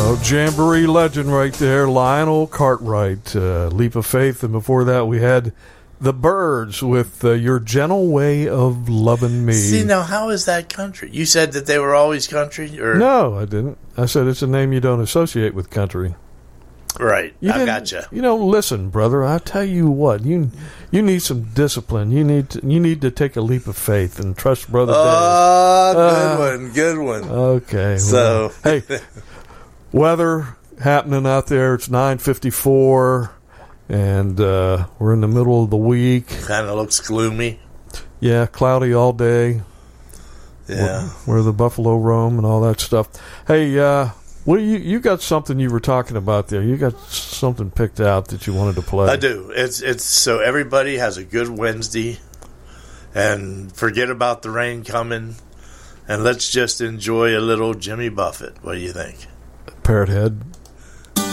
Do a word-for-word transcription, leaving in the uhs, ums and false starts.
Oh, Jamboree legend right there, Lionel Cartwright, uh, Leap of Faith. And before that, we had the Byrds with uh, Your Gentle Way of Lovin' Me. See, now, how is that country? You said that they were always country? Or No, I didn't. I said it's a name you don't associate with country. Right, You I didn't- gotcha. You know, listen, brother. I tell you what, you you need some discipline. You need to, you need to take a leap of faith and trust Brother Oh, good Uh, one, good one. Dave. Okay. So- well, hey, weather happening out there. It's nine fifty four, and uh, we're in the middle of the week. Kind of looks gloomy. Yeah, cloudy all day. Yeah. Where, where the buffalo roam and all that stuff. Hey, uh, what do you you got something you were talking about there? You got something picked out that you wanted to play? I do. It's it's so everybody has a good Wednesday, and forget about the rain coming, and let's just enjoy a little Jimmy Buffett. What do you think? Parrot Head.